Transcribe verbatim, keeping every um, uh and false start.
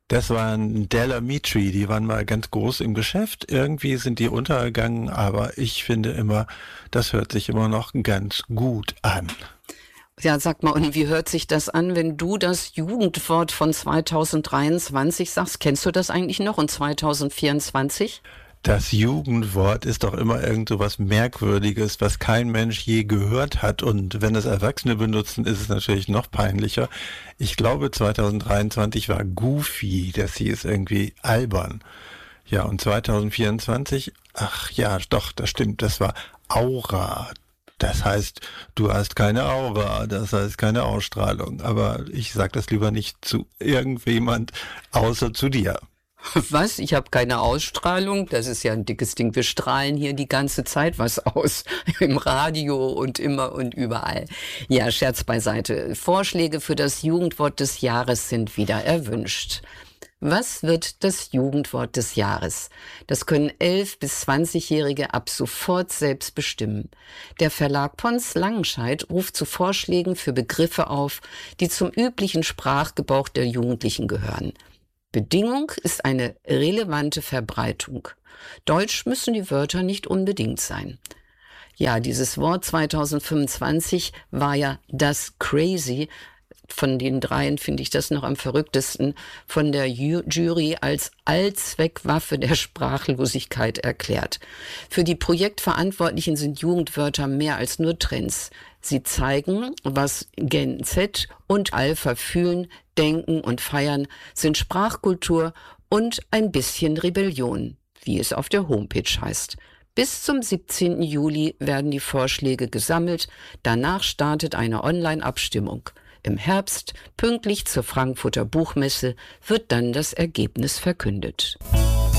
Das waren Della Mitri, die waren mal ganz groß im Geschäft. Irgendwie sind die untergegangen, aber ich finde immer, das hört sich immer noch ganz gut an. Ja, sag mal, und wie hört sich das an, wenn du das Jugendwort von zweitausenddreiundzwanzig sagst? Kennst du das eigentlich noch und zweitausendvierundzwanzig? Das Jugendwort ist doch immer irgend so was Merkwürdiges, was kein Mensch je gehört hat. Und wenn es Erwachsene benutzen, ist es natürlich noch peinlicher. Ich glaube, zweitausenddreiundzwanzig war Goofy, das hieß irgendwie albern. Ja, und zweitausendvierundzwanzig, ach ja, doch, das stimmt, das war Aura. Das heißt, du hast keine Aura, das heißt keine Ausstrahlung. Aber ich sag das lieber nicht zu irgendjemand, außer zu dir. Was? Ich habe keine Ausstrahlung? Das ist ja ein dickes Ding. Wir strahlen hier die ganze Zeit was aus. Im Radio und immer und überall. Ja, Scherz beiseite. Vorschläge für das Jugendwort des Jahres sind wieder erwünscht. Was wird das Jugendwort des Jahres? Das können elf- bis zwanzigjährige ab sofort selbst bestimmen. Der Verlag Pons Langenscheidt ruft zu Vorschlägen für Begriffe auf, die zum üblichen Sprachgebrauch der Jugendlichen gehören. Bedingung ist eine relevante Verbreitung. Deutsch müssen die Wörter nicht unbedingt sein. Ja, dieses Wort zweitausendfünfundzwanzig war ja das Crazy. Von den dreien finde ich das noch am verrücktesten, von der Ju- Jury als Allzweckwaffe der Sprachlosigkeit erklärt. Für die Projektverantwortlichen sind Jugendwörter mehr als nur Trends. Sie zeigen, was Gen Z und Alpha fühlen, denken und feiern, sind Sprachkultur und ein bisschen Rebellion, wie es auf der Homepage heißt. Bis zum siebzehnten Juli werden die Vorschläge gesammelt. Danach startet eine Online-Abstimmung. Im Herbst, pünktlich zur Frankfurter Buchmesse, wird dann das Ergebnis verkündet.